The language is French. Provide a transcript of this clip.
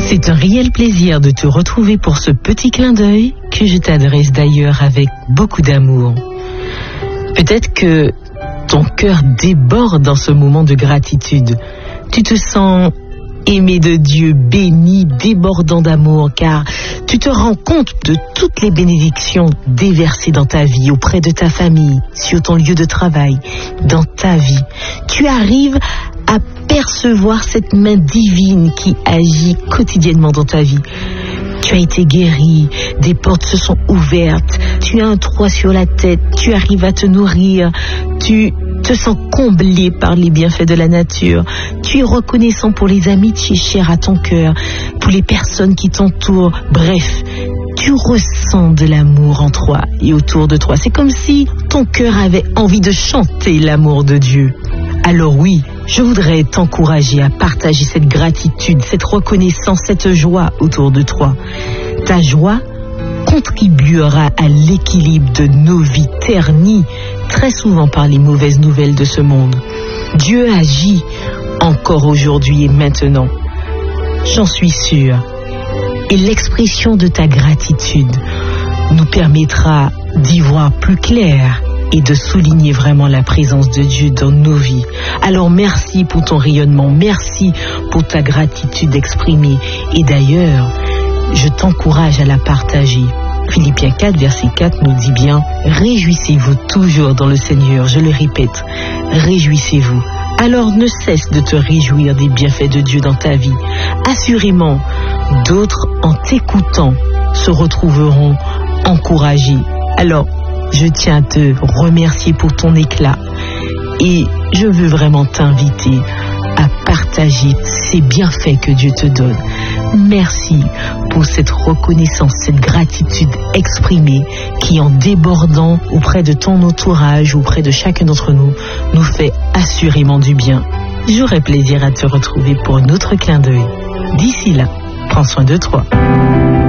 C'est un réel plaisir de te retrouver pour ce petit clin d'œil que je t'adresse d'ailleurs avec beaucoup d'amour. Peut-être que ton cœur déborde dans ce moment de gratitude. Tu te sens aimé de Dieu, béni, débordant d'amour, car tu te rends compte de toutes les bénédictions déversées dans ta vie, auprès de ta famille, sur ton lieu de travail, dans ta vie. Tu arrives à percevoir cette main divine qui agit quotidiennement dans ta vie. Tu as été guéri, des portes se sont ouvertes, tu as un toit sur la tête, tu arrives à te nourrir, tu te sens comblé par les bienfaits de la nature, tu es reconnaissant pour les amitiés chères à ton cœur, pour les personnes qui t'entourent, bref, tu ressens de l'amour en toi et autour de toi. C'est comme si ton cœur avait envie de chanter l'amour de Dieu. Alors oui, je voudrais t'encourager à partager cette gratitude, cette reconnaissance, cette joie autour de toi. Ta joie contribuera à l'équilibre de nos vies ternies très souvent par les mauvaises nouvelles de ce monde. Dieu agit encore aujourd'hui et maintenant. J'en suis sûre. Et l'expression de ta gratitude nous permettra d'y voir plus clair et de souligner vraiment la présence de Dieu dans nos vies. Alors merci pour ton rayonnement, merci pour ta gratitude exprimée. Et d'ailleurs, je t'encourage à la partager. Philippiens 4, verset 4 nous dit bien « Réjouissez-vous toujours dans le Seigneur ». Je le répète, réjouissez-vous. Alors ne cesse de te réjouir des bienfaits de Dieu dans ta vie. Assurément, d'autres, en t'écoutant, se retrouveront encouragés. Alors, je tiens à te remercier pour ton éclat et je veux vraiment t'inviter à partager ces bienfaits que Dieu te donne. Merci pour cette reconnaissance, cette gratitude exprimée qui, en débordant auprès de ton entourage, auprès de chacun d'entre nous, nous fait assurément du bien. J'aurai plaisir à te retrouver pour un autre clin d'œil. D'ici là, prends soin de toi.